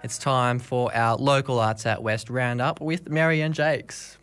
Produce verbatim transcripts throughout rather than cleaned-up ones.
It's time for our local Arts Out West roundup with Marianne Jakes.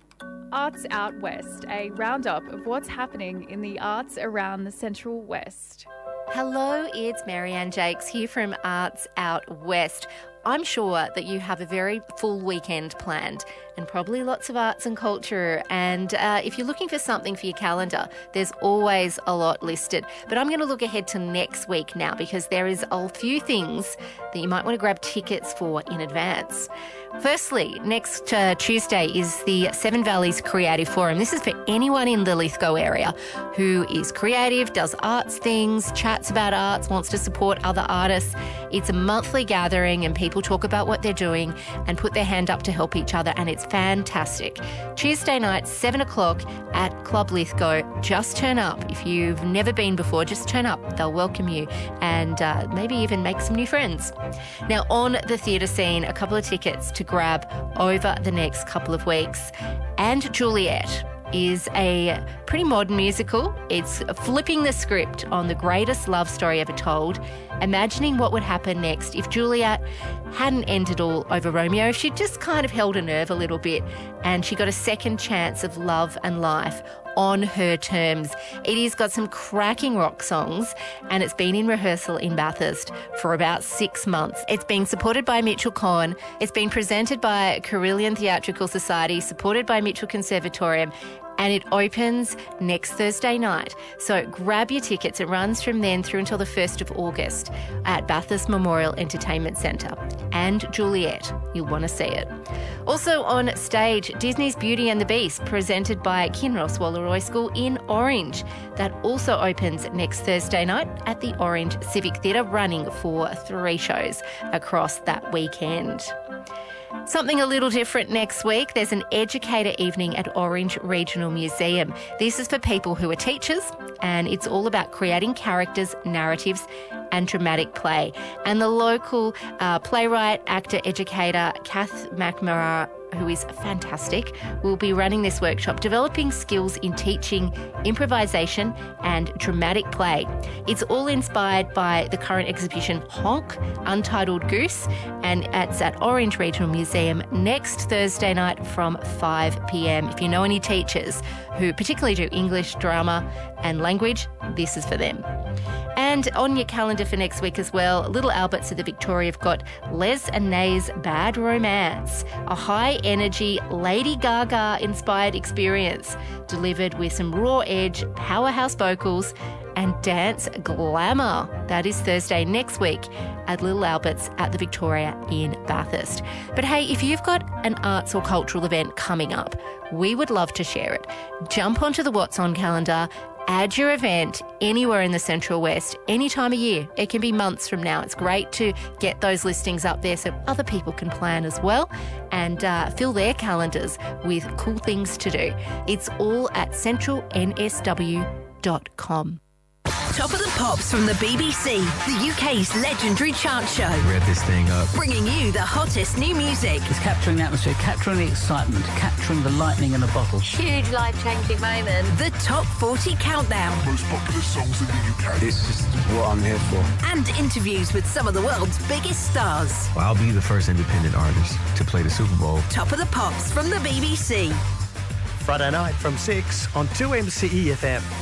Arts Out West, a roundup of what's happening in the arts around the Central West. Hello, it's Marianne Jakes here from Arts Out West. I'm sure that you have a very full weekend planned and probably lots of arts and culture. And uh, if you're looking for something for your calendar, there's always a lot listed. But I'm going to look ahead to next week now because there is a few things that you might want to grab tickets for in advance. Firstly, next uh, Tuesday is the Seven Valleys Creative Forum. This is for anyone in the Lithgow area who is creative, does arts things, chats about arts, wants to support other artists. It's a monthly gathering and people talk about what they're doing and put their hand up to help each other, and it's fantastic. Tuesday night, seven o'clock at Club Lithgow. Just turn up. If you've never been before, just turn up. They'll welcome you and uh, maybe even make some new friends. Now, on the theatre scene, a couple of tickets to grab over the next couple of weeks. And Juliet is a pretty modern musical. It's flipping the script on the greatest love story ever told, imagining what would happen next if Juliet hadn't ended all over Romeo, if she'd just kind of held a nerve a little bit and she got a second chance of love and life on her terms. It has got some cracking rock songs and it's been in rehearsal in Bathurst for about six months. It's being supported by Mitchell Cohen. It's been presented by Carillion Theatrical Society, supported by Mitchell Conservatorium, and it opens next Thursday night. So grab your tickets. It runs from then through until the first of August at Bathurst Memorial Entertainment Centre. And Juliet, you'll want to see it. Also on stage, Disney's Beauty and the Beast, presented by Kinross Walleroy School in Orange. That also opens next Thursday night at the Orange Civic Theatre, running for three shows across that weekend. Something a little different next week. There's an educator evening at Orange Regional Museum. This is for people who are teachers, and it's all about creating characters, narratives, and dramatic play. And the local uh, playwright, actor, educator, Kath McNamara, who is fantastic, will be running this workshop, developing skills in teaching, improvisation and dramatic play. It's all inspired by the current exhibition Honk, Untitled Goose, and it's at Orange Regional Museum next Thursday night from five p.m. If you know any teachers who particularly do English, drama and language, this is for them. And on your calendar for next week as well, Little Alberts at the Victoria have got Les and Nay's Bad Romance, a high-energy Lady Gaga-inspired experience delivered with some raw edge, powerhouse vocals and dance glamour. That is Thursday next week at Little Alberts at the Victoria in Bathurst. But hey, if you've got an arts or cultural event coming up, we would love to share it. Jump onto the What's On calendar, add your event anywhere in the Central West, any time of year. It can be months from now. It's great to get those listings up there so other people can plan as well and uh, fill their calendars with cool things to do. It's all at central n s w dot com. Top of the Pops from the B B C, the U K's legendary chart show. Rev this thing up. Bringing you the hottest new music. It's capturing the atmosphere, capturing the excitement, capturing the lightning in a bottle. Huge life-changing moment. The Top forty Countdown. Most popular songs in the U K. This is what I'm here for. And interviews with some of the world's biggest stars. Well, I'll be the first independent artist to play the Super Bowl. Top of the Pops from the B B C. Friday night from six on two M C E F M.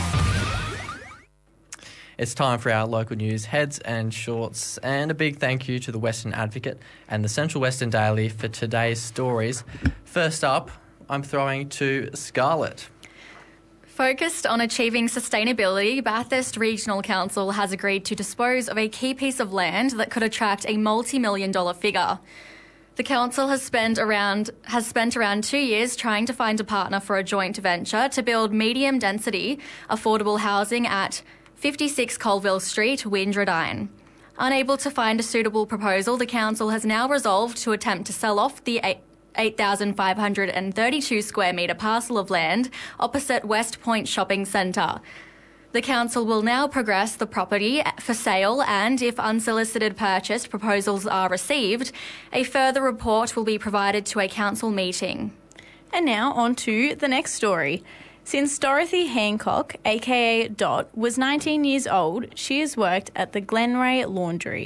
It's time for our local news heads and shorts, and a big thank you to the Western Advocate and the Central Western Daily for today's stories. First up, I'm throwing to Scarlett. Focused on achieving sustainability, Bathurst Regional Council has agreed to dispose of a key piece of land that could attract a multi-million dollar figure. The council has spent around has spent around two years trying to find a partner for a joint venture to build medium-density, affordable housing at fifty-six Colville Street, Windradine. Unable to find a suitable proposal, the council has now resolved to attempt to sell off the eight thousand five hundred thirty-two square metre parcel of land opposite West Point Shopping Centre. The council will now progress the property for sale, and if unsolicited purchase proposals are received, a further report will be provided to a council meeting. And now on to the next story. Since Dorothy Hancock, aka Dot, was nineteen years old, she has worked at the Glenray Laundry.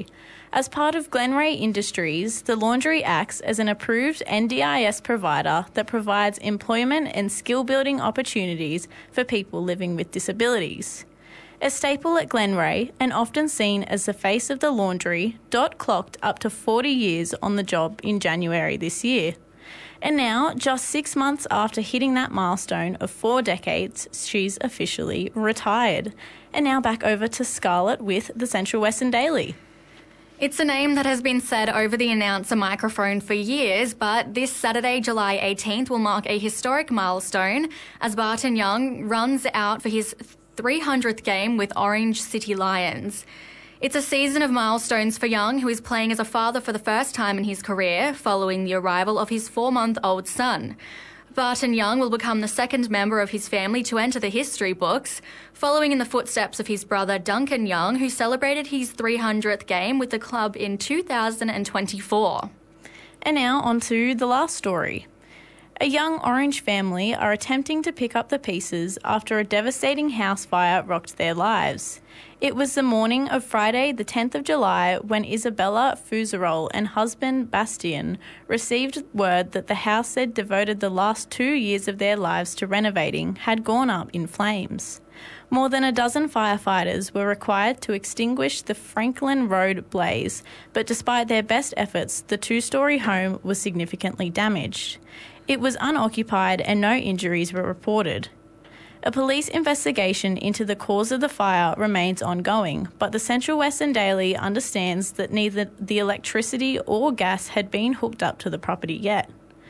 As part of Glenray Industries, the laundry acts as an approved N D I S provider that provides employment and skill-building opportunities for people living with disabilities. A staple at Glenray, and often seen as the face of the laundry, Dot clocked up to forty years on the job in January this year. And now, just six months after hitting that milestone of four decades, she's officially retired. And now back over to Scarlett with the Central Western Daily. It's a name that has been said over the announcer microphone for years, but this Saturday, July eighteenth, will mark a historic milestone as Barton Young runs out for his three hundredth game with Orange City Lions. It's a season of milestones for Young, who is playing as a father for the first time in his career, following the arrival of his four-month-old son. Barton Young will become the second member of his family to enter the history books, following in the footsteps of his brother Duncan Young, who celebrated his three hundredth game with the club in two thousand twenty-four. And now on to the last story. A young Orange family are attempting to pick up the pieces after a devastating house fire rocked their lives. It was the morning of Friday the tenth of July when Isabella Fuzerol and husband Bastien received word that the house they'd devoted the last two years of their lives to renovating had gone up in flames. More than a dozen firefighters were required to extinguish the Franklin Road blaze, but despite their best efforts, the two-storey home was significantly damaged. It was unoccupied and no injuries were reported. A police investigation into the cause of the fire remains ongoing, but the Central Western Daily understands that neither the electricity or gas had been hooked up to the property yet.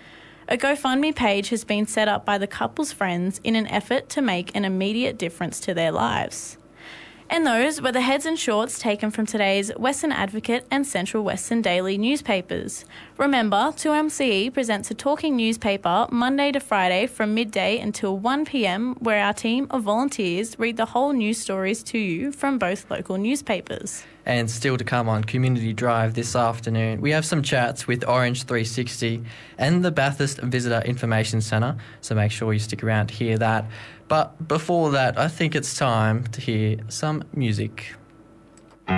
A GoFundMe page has been set up by the couple's friends in an effort to make an immediate difference to their lives. And those were the heads and shorts taken from today's Western Advocate and Central Western Daily newspapers. Remember, two M C E presents a talking newspaper Monday to Friday from midday until one p m, where our team of volunteers read the whole news stories to you from both local newspapers. And still to come on Community Drive this afternoon, we have some chats with Orange three sixty and the Bathurst Visitor Information Centre, so make sure you stick around to hear that. But before that, I think it's time to hear some music.